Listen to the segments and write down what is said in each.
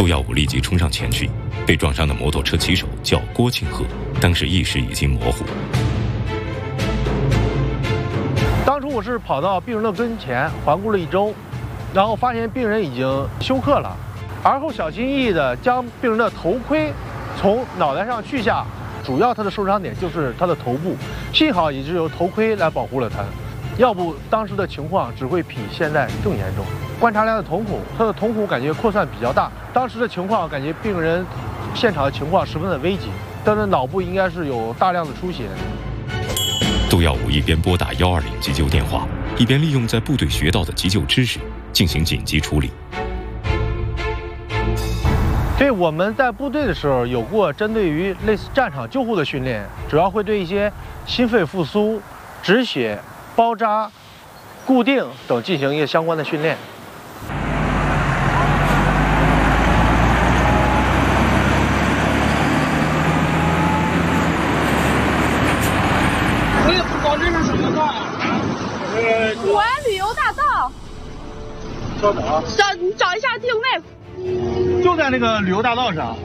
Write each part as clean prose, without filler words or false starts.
杜耀武立即冲上前去，被撞伤的摩托车骑手叫郭庆鹤，当时意识已经模糊。 当初我是跑到病人的跟前环顾了一周，然后发现病人已经休克了，而后小心翼翼地将病人的头盔从脑袋上取下，主要他的受伤点就是他的头部，幸好也是由头盔来保护了他，要不当时的情况只会比现在更严重。观察他的瞳孔，他的瞳孔感觉扩散比较大，当时的情况感觉病人现场的情况十分的危急，他的脑部应该是有大量的出血。 杜耀武一边拨打120急救电话，一边利用在部队学到的急救知识进行紧急处理。 对，我们在部队的时候有过针对于类似战场救护的训练，主要会对一些心肺复苏、止血、包扎、固定等进行一些相关的训练。 我旅游大道。 稍等啊， 找一下定位。 就在那个旅游大道上，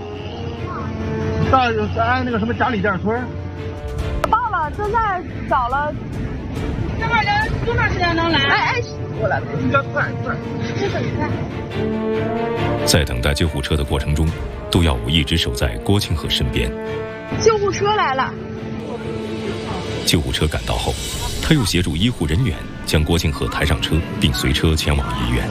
按那个什么贾里店村。 到了，正在找了。这边人多长时间能来？哎， 过来，应该快。 这个你看。 在等待救护车的过程中，杜耀武一直守在郭庆鹤身边。 救护车来了。 救护车赶到后，他又协助医护人员将郭庆鹤抬上车，并随车前往医院。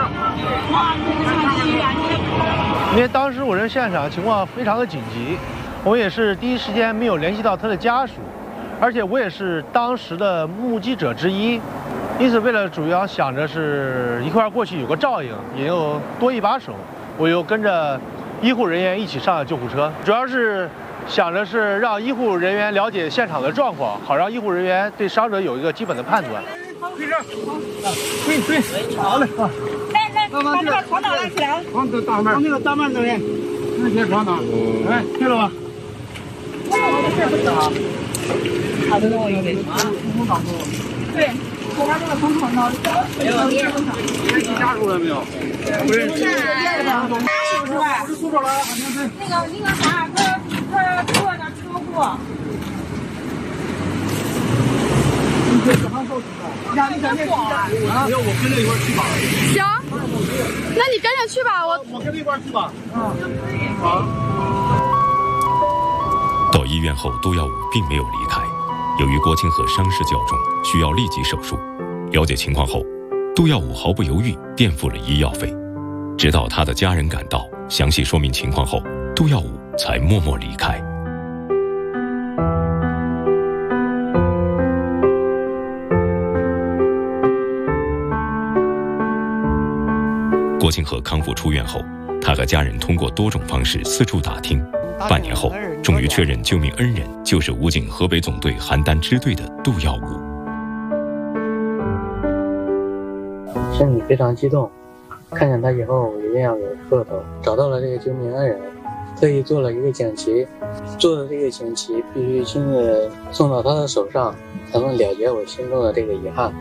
因为当时我人现场情况非常的紧急，我也是第一时间没有联系到他的家属，而且我也是当时的目击者之一，因此为了主要想着是一块过去有个照应，也有多一把手，我又跟着医护人员一起上了救护车，主要是想着是让医护人员了解现场的状况，好让医护人员对伤者有一个基本的判断。 对这儿，对，好嘞啊！ 来，把这个床单拉起来。 往这大面，那个大面那边，那些床单，哎，对了吧？ 我的事不少。他都跟我有点什么？对，我把这个瞳孔呢， 你家属了没有？不是。 是吧？ 宿舍了， 那个啥，他出了点车祸。 让你赶紧去吧，要我跟着一块去吧。 行，那你赶紧去吧， 我跟着一块去吧。 好。到医院后，杜耀武并没有离开，由于郭庆鹤伤势较重，需要立即手术。了解情况后，杜耀武毫不犹豫垫付了医药费，直到他的家人赶到，详细说明情况后，杜耀武才默默离开。郭庆鹤康复出院后，他和家人通过多种方式四处打听，半年后终于确认救命恩人就是武警河北总队邯郸支队的杜耀武。 心里非常激动，看见他以后一定要有贺头，找到了这个救命恩人，特意做了一个锦旗，做的这个锦旗必须亲自送到他的手上，才能了结我心中的这个遗憾。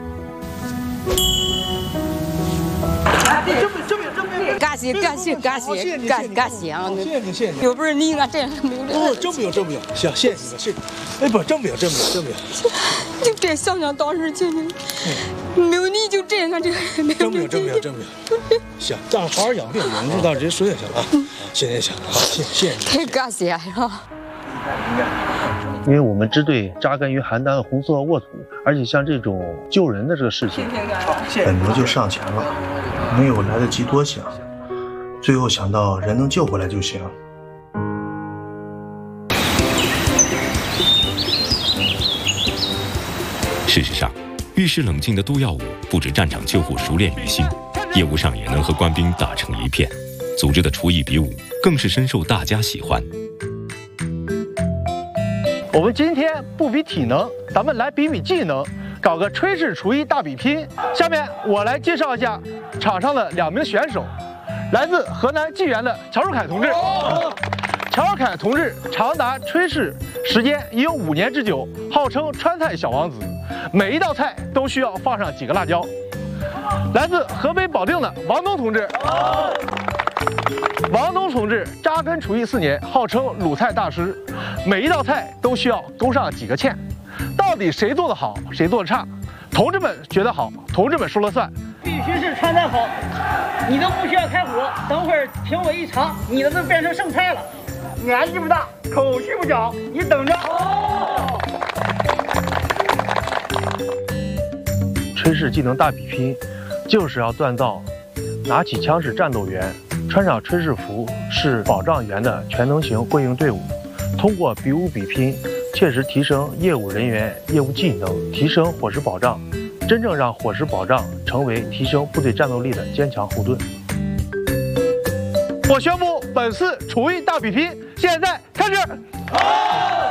感谢啊！ 谢谢你。 有不是你俺这没有。 哦，真没有。行，谢谢你。哎，不，真没有。 就这想想当时情景，没有你就这样，这没有。 真没有。行，咱好好养病，有知道直接说就行了。行，好，谢谢你。 太感谢了。 因为我们支队扎根于邯郸红色沃土，而且像这种救人的这个事情， 本来就上前了，没有来得及多想，最后想到人能救回来就行。 事实上，遇事冷静的杜耀武不止战场救护熟练于心，业务上也能和官兵打成一片，组织的厨艺比武更是深受大家喜欢。 我们今天不比体能，咱们来比技能，搞个炊事厨艺大比拼。下面我来介绍一下场上的2名选手，来自河南济源的乔树凯同志。乔树凯同志长达炊事时间已有5年之久，号称川菜小王子，每一道菜都需要放上几个辣椒。来自河北保定的王东同志。王东东同志扎根厨艺4年，号称鲁菜大师，每一道菜都需要勾上几个芡。到底谁做得好，谁做得差？同志们觉得好，同志们说了算。 必须是川菜好，你都不需要开火，等会儿评委一尝，你的都变成剩菜了。年纪不大，口气不小，你等着。 炊事技能大比拼，就是要锻造拿起枪是战斗员，穿上炊事服是保障员的全能型归营队伍。通过比武比拼，切实提升业务人员业务技能，提升伙食保障，真正让伙食保障成为提升部队战斗力的坚强后盾。我宣布，本次厨艺大比拼现在开始。